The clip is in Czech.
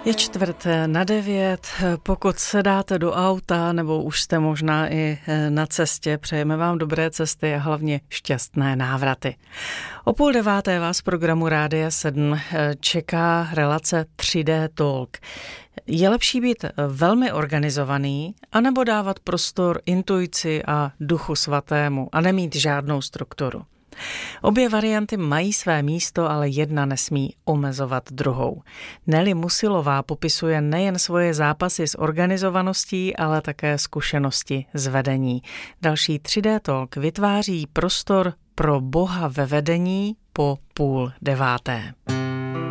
Je 8:45, pokud se dáte do auta nebo už jste možná i na cestě, přejeme vám dobré cesty a hlavně šťastné návraty. O 8:30 vás v programu Rádia 7 čeká relace 3D Talk. Je lepší být velmi organizovaný, anebo dávat prostor intuici a Duchu Svatému a nemít žádnou strukturu? Obě varianty mají své místo, ale jedna nesmí omezovat druhou. Nelly Musilová popisuje nejen svoje zápasy s organizovaností, ale také zkušenosti z vedení. Další 3D Talk vytváří prostor pro Boha ve vedení po 8:30.